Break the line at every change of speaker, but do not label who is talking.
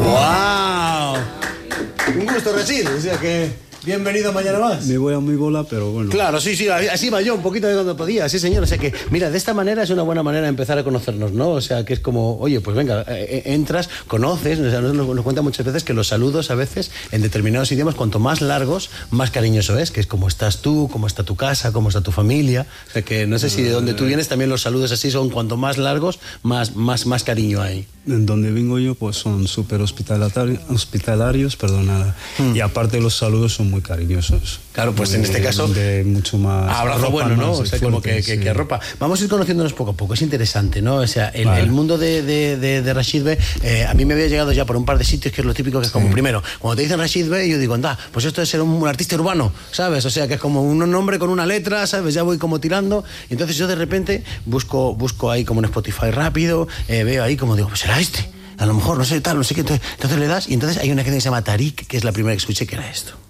¡Wow! Un gusto, Rachid. O sea que... Bienvenido mañana más.
Me voy a mi bola, pero bueno.
Claro, sí, así va yo, un poquito de cuando podía, sí señor. O sea que, mira, de esta manera es una buena manera de empezar a conocernos, ¿no? O sea, que es como, oye, pues venga, entras, conoces, o sea, nos cuenta muchas veces que los saludos a veces, en determinados idiomas, cuanto más largos, más cariñoso es, que es como estás tú, cómo está tu casa, cómo está tu familia. O sea que, no sé si de donde tú vienes también los saludos así son, cuanto más largos, más cariño hay.
En donde vengo yo, pues son súper hospitalarios, perdona. Y aparte los saludos son muy cariñosos.
Claro, pues en este caso...
mucho más...
Abrazo bueno, ¿no? O sea, como que arropa. Vamos a ir conociéndonos poco a poco, es interesante, ¿no? O sea, el mundo de Rachid Bey, a mí me había llegado ya por un par de sitios, que es lo típico, que es como, primero, cuando te dicen Rachid Bey, yo digo, anda, pues esto es ser un artista urbano, ¿sabes? O sea, que es como un nombre con una letra, ¿sabes? Ya voy como tirando. Y entonces yo de repente busco ahí como un Spotify rápido, veo ahí como digo, pues será este. A lo mejor, no sé, tal, no sé qué. Entonces le das y entonces hay una canción que se llama Tarik, que es la primera que escuché, que era esto.